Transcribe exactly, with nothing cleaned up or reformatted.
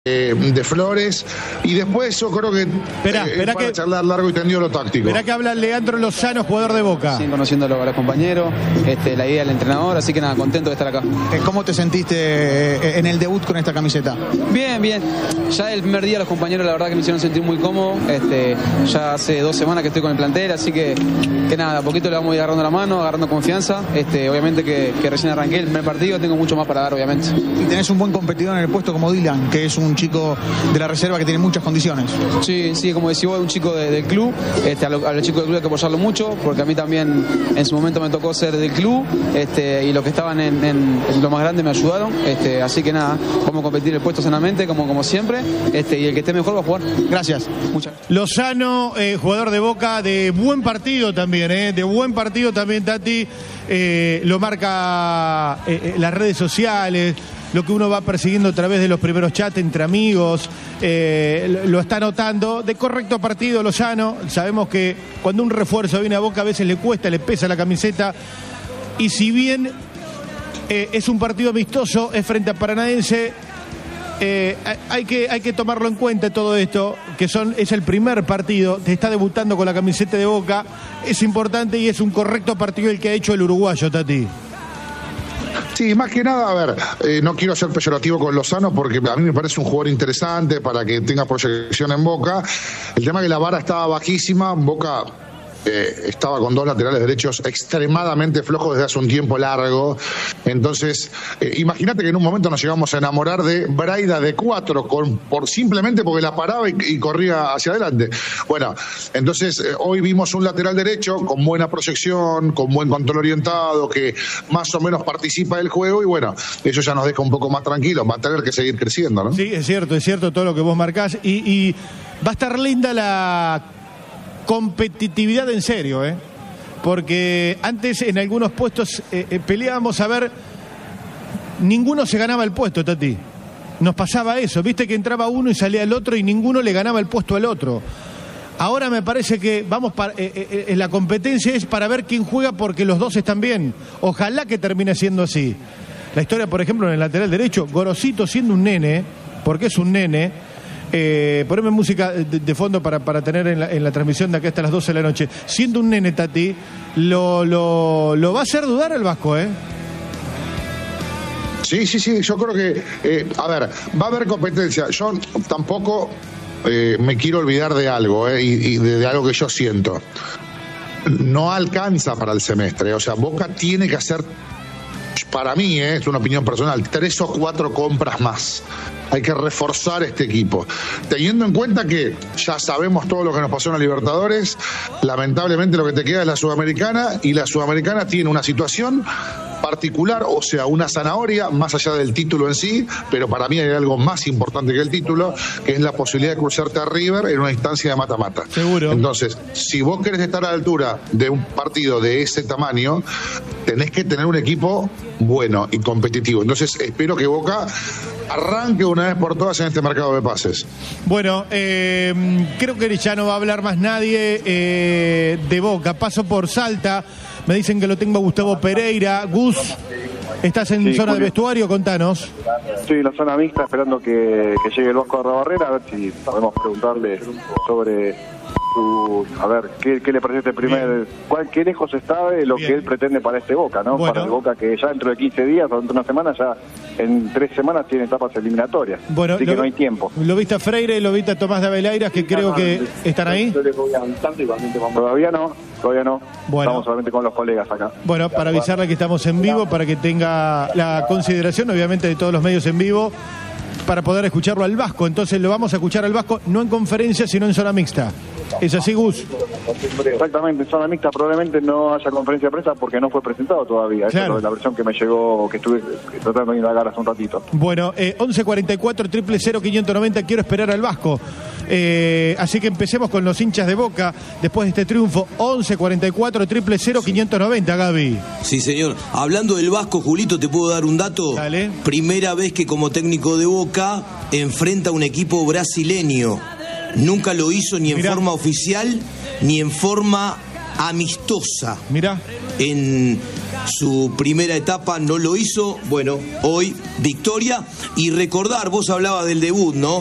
Eh, de Flores, y después yo creo que esperá, eh, esperá para que, charlar largo y tendido lo táctico. Esperá que habla Leandro Lozano, jugador de Boca. Sí, conociendo a los compañeros, este, la idea del entrenador, así que nada, contento de estar acá. ¿Cómo te sentiste en el debut con esta camiseta? Bien, bien. Ya el primer día los compañeros la verdad que me hicieron sentir muy cómodo. Este, ya hace dos semanas que estoy con el plantel, así que, que nada, a poquito le vamos a ir agarrando la mano, agarrando confianza. Este, obviamente que, que recién arranqué el primer partido, tengo mucho más para dar, obviamente. Y tenés un buen competidor en el puesto como Dylan, que es un chico de la reserva que tiene muchas condiciones. Sí, sí, como decís vos, un chico de, del club. Este, a, lo, a los chicos del club hay que apoyarlo mucho, porque a mí también en su momento me tocó ser del club, este, y los que estaban en, en, en lo más grande me ayudaron. Este, así que nada, vamos a competir el puesto sanamente, como, como siempre, este, y el que esté mejor va a jugar. Gracias. Muchas. Lozano, eh, jugador de Boca, de buen partido también, eh, de buen partido también, Tati. Eh, lo marca eh, las redes sociales, lo que uno va persiguiendo a través de los primeros chats entre amigos, eh, lo está notando. De correcto partido, Lozano. Sabemos que cuando un refuerzo viene a Boca a veces le cuesta, le pesa la camiseta. Y si bien eh, es un partido amistoso, es frente a Paranaense, eh, hay, que, hay que tomarlo en cuenta todo esto, que son, es el primer partido, te está debutando con la camiseta de Boca. Es importante y es un correcto partido el que ha hecho el uruguayo, Tati. Sí, más que nada, a ver, eh, no quiero ser peyorativo con Lozano porque a mí me parece un jugador interesante para que tenga proyección en Boca. El tema es que la vara estaba bajísima, Boca eh, estaba con dos laterales derechos extremadamente flojos desde hace un tiempo largo. Entonces, eh, imagínate que en un momento nos llegamos a enamorar de Braida de cuatro, con, por simplemente porque la paraba y, y corría hacia adelante. Bueno, entonces eh, hoy vimos un lateral derecho con buena proyección, con buen control orientado, que más o menos participa del juego, y bueno, eso ya nos deja un poco más tranquilos, va a tener que seguir creciendo, ¿no? Sí, es cierto, es cierto todo lo que vos marcás, y, y va a estar linda la competitividad en serio, ¿eh? Porque antes en algunos puestos eh, eh, peleábamos a ver, ninguno se ganaba el puesto, Tati. Nos pasaba eso, viste que entraba uno y salía el otro y ninguno le ganaba el puesto al otro. Ahora me parece que vamos para, eh, eh, eh, la competencia es para ver quién juega porque los dos están bien. Ojalá que termine siendo así. La historia, por ejemplo, en el lateral derecho, Gorosito siendo un nene, porque es un nene. Eh, poneme música de, de fondo para, para tener en la, en la transmisión de aquí hasta las doce de la noche. Siendo un nene, Tati, lo, lo, lo va a hacer dudar el Vasco, ¿eh? Sí, sí, sí, yo creo que, eh, a ver, va a haber competencia. Yo tampoco eh, me quiero olvidar de algo, eh, y, y de, de algo que yo siento. No alcanza para el semestre, o sea, Boca tiene que hacer, para mí, eh, es una opinión personal, tres o cuatro compras más. Hay que reforzar este equipo, teniendo en cuenta que ya sabemos todo lo que nos pasó en la Libertadores. Lamentablemente lo que te queda es la Sudamericana, y la Sudamericana tiene una situación particular, o sea, una zanahoria más allá del título en sí, pero para mí hay algo más importante que el título, que es la posibilidad de cruzarte a River en una instancia de mata-mata. Seguro. Entonces, si vos querés estar a la altura de un partido de ese tamaño, tenés que tener un equipo bueno y competitivo. Entonces, espero que Boca arranque una vez por todas en este mercado de pases. Bueno, eh, creo que ya no va a hablar más nadie eh, de Boca. Paso por Salta. Me dicen que lo tengo a Gustavo Pereira. Gus, ¿estás en sí, zona Julio. de vestuario? Contanos. Estoy en la zona mixta esperando que, que llegue el Vasco de Arrabarrera, a ver si podemos preguntarle sobre su, a ver, ¿qué, qué le parece este primer, cuál, qué lejos está de lo Bien. que él pretende para este Boca, ¿no? Bueno. Para el Boca que ya dentro de quince días o dentro de una semana, ya en tres semanas tiene etapas eliminatorias, bueno, así lo, que no hay tiempo. Lo viste a Freire, lo viste a Tomás de Avelairas, que creo no, no, que no, están ahí. Yo les voy avanzando, igualmente vamos. Todavía no, todavía no. Bueno. Estamos solamente con los colegas acá. Bueno, para avisarle que estamos en vivo, para que tenga la consideración, obviamente, de todos los medios en vivo, para poder escucharlo al Vasco. Entonces lo vamos a escuchar al Vasco, no en conferencia, sino en zona mixta. ¿Es así, Gus? Exactamente, en zona mixta probablemente no haya conferencia de prensa porque no fue presentado todavía. Claro. Esa es la versión que me llegó, que estuve tratando de indagar hace un ratito. Bueno, eh, once cuarenta y cuatro, triple cero, quinientos noventa, quiero esperar al Vasco. Eh, así que empecemos con los hinchas de Boca después de este triunfo. once cuarenta y cuatro, triple cero, quinientos noventa, Gaby. Sí, señor. Hablando del Vasco, Julito, ¿te puedo dar un dato? Dale. Primera vez que como técnico de Boca enfrenta a un equipo brasileño. Nunca lo hizo ni en Mirá. forma oficial ni en forma amistosa. Mirá. En su primera etapa, no lo hizo. Bueno, hoy victoria. Y recordar, vos hablabas del debut, ¿no?